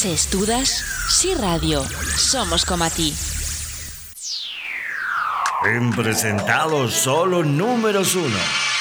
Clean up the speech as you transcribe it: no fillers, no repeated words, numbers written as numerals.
Se estudas, si radio, somos como a ti. En presentado solo números 1.